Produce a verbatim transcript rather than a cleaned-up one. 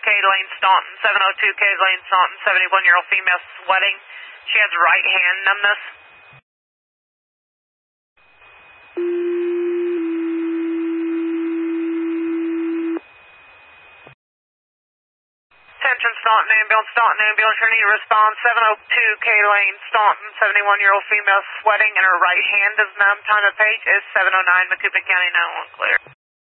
K Lane Staunton, seven oh two K Lane Staunton, seventy-one-year-old female sweating. She has right hand numbness. Attention Staunton ambulance, Staunton ambulance, your need to respond, seven oh two K Lane Staunton, seventy-one-year-old female sweating and her right hand is numb. Time of page is seven oh nine, Macoupin County nine one one clear.